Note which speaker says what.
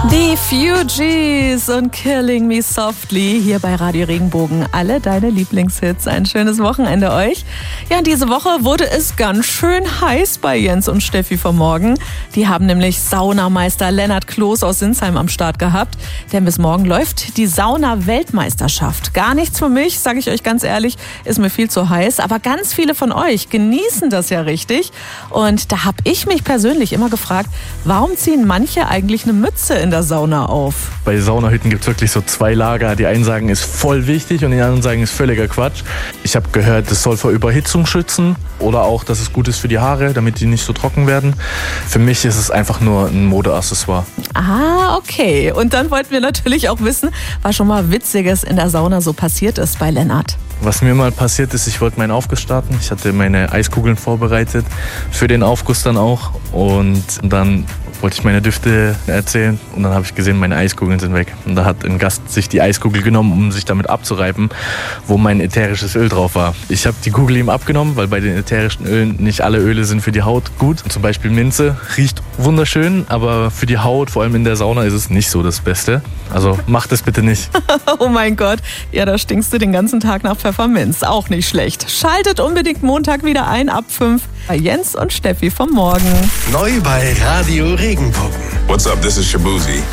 Speaker 1: Die Fugees und Killing Me Softly hier bei Radio Regenbogen. Alle deine Lieblingshits. Ein schönes Wochenende euch. Ja, diese Woche wurde es ganz schön heiß bei Jens und Steffi vom Morgen. Die haben nämlich Saunameister Lennart Kloß aus Sinsheim am Start gehabt. Denn bis morgen läuft die Sauna-Weltmeisterschaft. Gar nichts für mich, sage ich euch ganz ehrlich, ist mir viel zu heiß. Aber ganz viele von euch genießen das ja richtig. Und da habe ich mich persönlich immer gefragt, warum ziehen manche eigentlich eine Mütze in der Sauna auf?
Speaker 2: Bei Saunahütten gibt es wirklich so zwei Lager. Die einen sagen, ist voll wichtig und die anderen sagen, ist völliger Quatsch. Ich habe gehört, es soll vor Überhitzung schützen oder auch, dass es gut ist für die Haare, damit die nicht so trocken werden. Für mich ist es einfach nur ein Modeaccessoire.
Speaker 1: Ah, okay. Und dann wollten wir natürlich auch wissen, was schon mal Witziges in der Sauna so passiert ist bei Lennart.
Speaker 2: Was mir mal passiert ist, ich wollte meinen Aufguss starten. Ich hatte meine Eiskugeln vorbereitet, für den Aufguss dann auch. Und dann wollte ich meine Düfte erzählen und dann habe ich gesehen, meine Eiskugeln sind weg. Und da hat ein Gast sich die Eiskugel genommen, um sich damit abzureiben, wo mein ätherisches Öl drauf war. Ich habe die Kugel ihm abgenommen, weil bei den ätherischen Ölen nicht alle Öle sind für die Haut gut. Zum Beispiel Minze riecht wunderschön, aber für die Haut, vor allem in der Sauna, ist es nicht so das Beste. Also macht es bitte nicht.
Speaker 1: Oh mein Gott, ja, da stinkst du den ganzen Tag nach Pfefferminz. Auch nicht schlecht. Schaltet unbedingt Montag wieder ein ab 5 bei Jens und Steffi vom Morgen.
Speaker 3: Neu bei Radio Regenbogen.
Speaker 4: What's up? This is Shabuzi.